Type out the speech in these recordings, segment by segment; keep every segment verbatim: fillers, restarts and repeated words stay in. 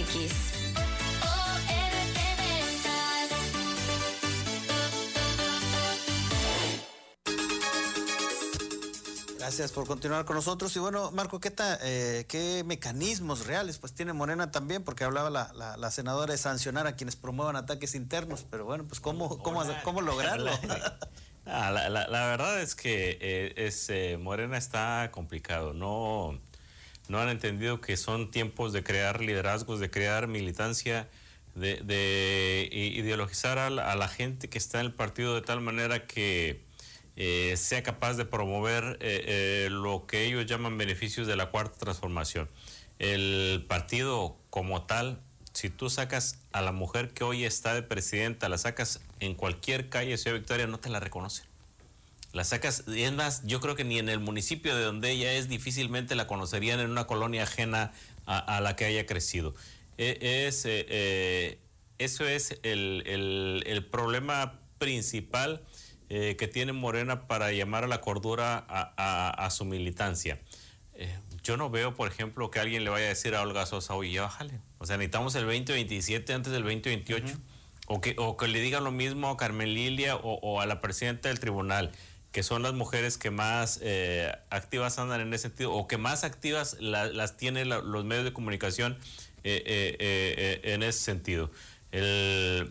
mx. Gracias por continuar con nosotros. Y bueno, Marco, ¿qué, ta, eh, qué mecanismos reales pues tiene Morena también? Porque hablaba la, la, la senadora de sancionar a quienes promuevan ataques internos, pero bueno, pues ¿cómo, cómo, cómo lograrlo? Ah, la, la, la verdad es que eh, es, eh, Morena está complicado. No, no han entendido que son tiempos de crear liderazgos, de crear militancia, de, de ideologizar a la, a la gente que está en el partido de tal manera que Eh, sea capaz de promover eh, eh, lo que ellos llaman beneficios de la cuarta transformación. El partido como tal, si tú sacas a la mujer que hoy está de presidenta, la sacas en cualquier calle de Ciudad Victoria, no te la reconocen. La sacas, y es más, yo creo que ni en el municipio de donde ella es, difícilmente la conocerían en una colonia ajena a, a la que haya crecido. Eh, es, eh, eh, eso es el, el, el problema principal Eh, que tiene Morena para llamar a la cordura a, a, a su militancia. Eh, yo no veo, por ejemplo, que alguien le vaya a decir a Olga Sosa, oye, bájale. O sea, necesitamos el veinte veintisiete antes del veinte veintiocho. Uh-huh. O, que, o que le digan lo mismo a Carmen Lilia o, o a la presidenta del tribunal, que son las mujeres que más eh, activas andan en ese sentido, o que más activas la, las tienen la, los medios de comunicación eh, eh, eh, en ese sentido. El...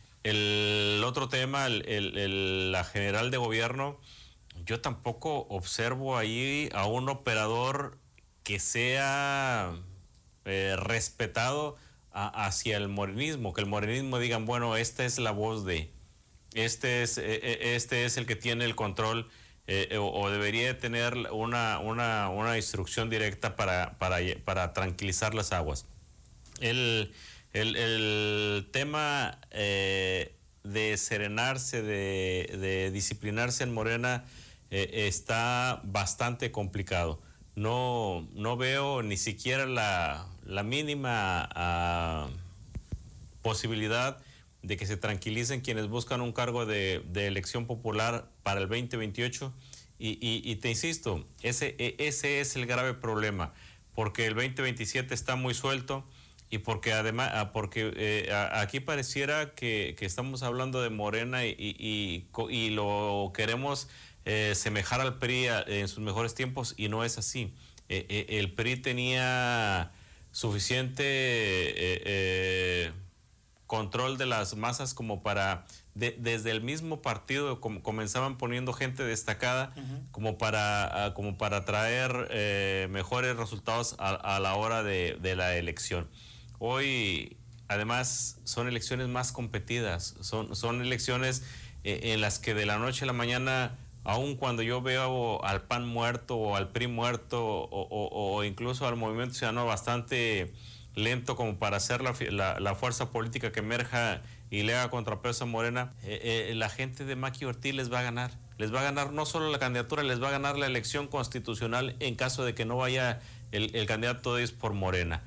El otro tema, el, el, el, la general de gobierno, yo tampoco observo ahí a un operador que sea eh, respetado a, hacia el morenismo, que el morenismo digan, bueno, esta es la voz de, este es, eh, este es el que tiene el control eh, o, o debería tener una, una, una instrucción directa para, para, para tranquilizar las aguas. El... El, el tema eh, de serenarse, de, de disciplinarse en Morena eh, está bastante complicado. No, no veo ni siquiera la, la mínima uh, posibilidad de que se tranquilicen quienes buscan un cargo de, de elección popular para el veinte veintiocho. Y, y, y te insisto, ese, ese es el grave problema, porque el veinte veintisiete está muy suelto. Y porque además, porque eh, aquí pareciera que, que estamos hablando de Morena y, y, y lo queremos eh, semejar al P R I a, en sus mejores tiempos, y no es así. Eh, eh, el P R I tenía suficiente eh, eh, control de las masas como para, de, desde el mismo partido com, comenzaban poniendo gente destacada uh-huh. como para, uh, como para traer eh, mejores resultados a, a la hora de, de la elección. Hoy, además, son elecciones más competidas, son, son elecciones eh, en las que de la noche a la mañana, aun cuando yo veo al P A N muerto o al P R I muerto o, o, o incluso al Movimiento Ciudadano bastante lento como para hacer la, la, la fuerza política que emerja y le haga contrapeso a Morena, eh, eh, la gente de Maqui Ortiz les va a ganar. Les va a ganar no solo la candidatura, les va a ganar la elección constitucional en caso de que no vaya el, el candidato de ellos por Morena.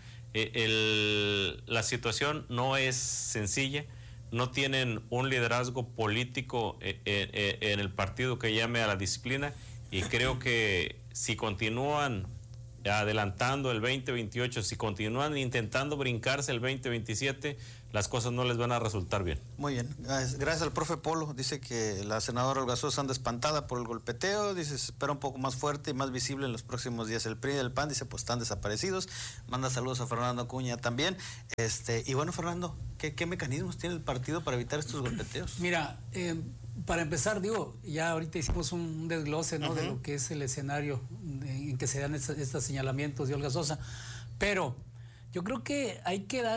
El, la situación no es sencilla, no tienen un liderazgo político en, en, en el partido que llame a la disciplina, y creo que si continúan adelantando el veinte veintiocho, si continúan intentando brincarse el veinte veintisiete, las cosas no les van a resultar bien. Muy bien, gracias al profe Polo. Dice que la senadora Olga Sosa anda espantada por el golpeteo, dice se espera un poco más fuerte y más visible en los próximos días. El P R I y el P A N, dice, pues están desaparecidos. Manda saludos a Fernando Acuña también. Este, y bueno, Fernando, ¿qué, qué mecanismos tiene el partido para evitar estos golpeteos? Mira, eh, para empezar, digo, ya ahorita hicimos un desglose, ¿no? Uh-huh. De lo que es el escenario en que se dan estos, estos señalamientos de Olga Sosa, pero yo creo que hay que dar